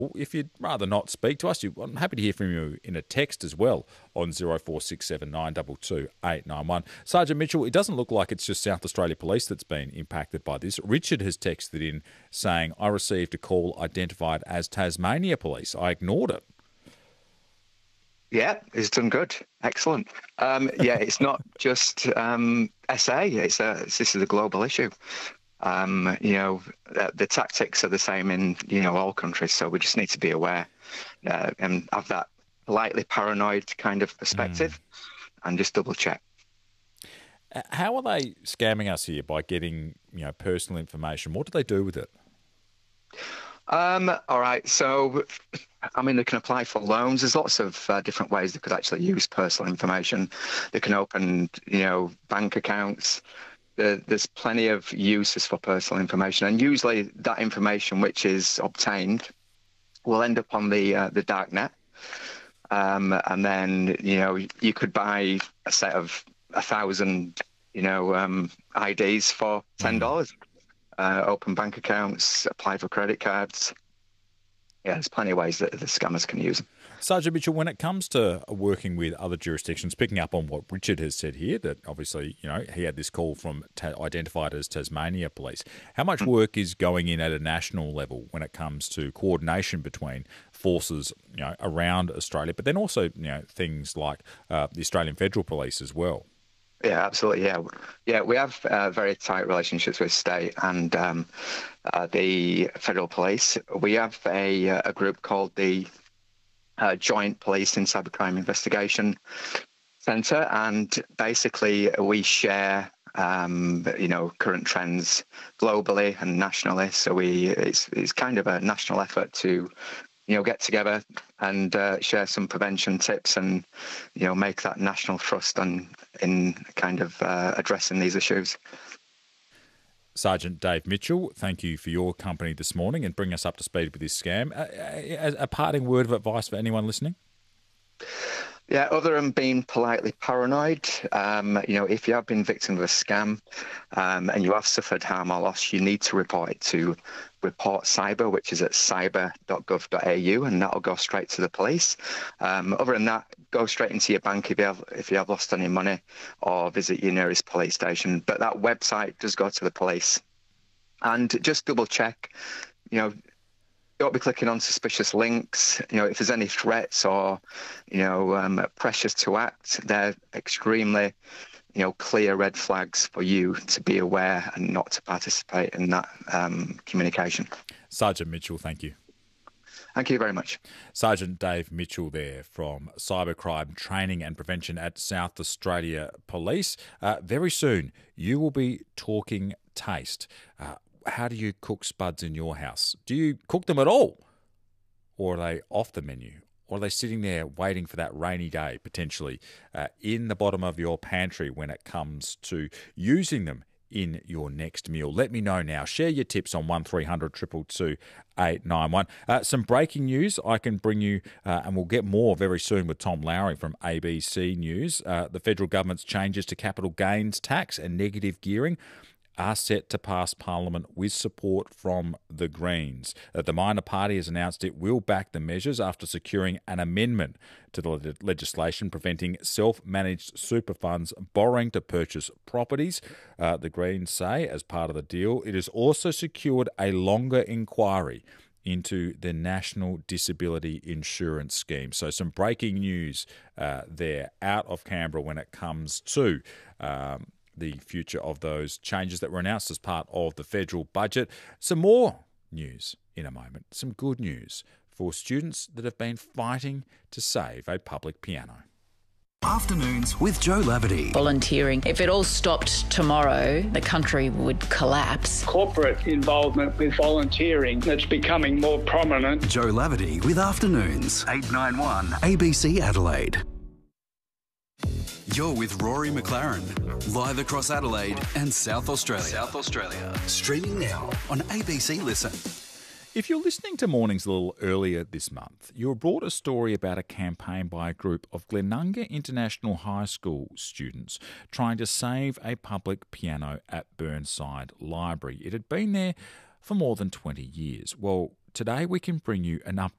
If you'd rather not speak to us, I'm happy to hear from you in a text as well on 0467 922 891. Sergeant Mitchell, it doesn't look like it's just South Australia Police that's been impacted by this. Richard has texted in saying, I received a call identified as Tasmania Police. I ignored it. Yeah, he's done good. Excellent. It's not just SA. This is a global issue. The tactics are the same in all countries, so we just need to be aware and have that lightly paranoid kind of perspective and just double check. How are they scamming us here by getting personal information? What do they do with it? All right, so they can apply for loans. There's lots of different ways they could actually use personal information. They can open bank accounts. There's plenty of uses for personal information, and usually that information which is obtained will end up on the dark net, and then you could buy a set of 1,000 IDs for $10. Open bank accounts, apply for credit cards. Yeah, there's plenty of ways that the scammers can use them. Sergeant Mitchell, when it comes to working with other jurisdictions, picking up on what Richard has said here, that obviously, he had this call from identified as Tasmania Police. How much work is going in at a national level when it comes to coordination between forces, around Australia, but then also, things like the Australian Federal Police as well? Yeah, absolutely. Yeah. We have very tight relationships with state and the Federal Police. We have a group called the Joint Police and Cybercrime Investigation Centre, and basically we share current trends globally and nationally. So it's kind of a national effort to get together and share some prevention tips and make that national thrust in kind of addressing these issues. Sergeant Dave Mitchell, thank you for your company this morning and bring us up to speed with this scam. A parting word of advice for anyone listening? Yeah, other than being politely paranoid, if you have been victim of a scam and you have suffered harm or loss, you need to report it to Report Cyber, which is at cyber.gov.au, and that'll go straight to the police. Other than that, go straight into your bank if you have lost any money, or visit your nearest police station. But that website does go to the police. And just double check, don't be clicking on suspicious links. If there's any threats or, pressures to act, they're extremely, clear red flags for you to be aware and not to participate in that communication. Sergeant Mitchell, thank you. Thank you very much. Sergeant Dave Mitchell there from Cybercrime Training and Prevention at South Australia Police. Very soon, you will be talking taste. How do you cook spuds in your house? Do you cook them at all? Or are they off the menu? Or are they sitting there waiting for that rainy day, potentially, in the bottom of your pantry when it comes to using them in your next meal? Let me know now. Share your tips on 1300 222 891. Some breaking news I can bring you, and we'll get more very soon with Tom Lowry from ABC News. The federal government's changes to capital gains tax and negative gearing are set to pass Parliament with support from the Greens. The minor party has announced it will back the measures after securing an amendment to the legislation preventing self-managed super funds borrowing to purchase properties. The Greens say, as part of the deal, it has also secured a longer inquiry into the National Disability Insurance Scheme. So some breaking news there out of Canberra when it comes to the future of those changes that were announced as part of the federal budget. Some more news in a moment. Some good news for students that have been fighting to save a public piano. Afternoons with Joe Lavity. Volunteering. If it all stopped tomorrow, the country would collapse. Corporate involvement with volunteering that's becoming more prominent. Joe Lavity with Afternoons. 891 ABC Adelaide. You're with Rory McLaren, live across Adelaide and South Australia. Streaming now on ABC Listen. If you're listening to Mornings a little earlier this month, you were brought a story about a campaign by a group of Glenunga International High School students trying to save a public piano at Burnside Library. It had been there for more than 20 years. Well, today we can bring you an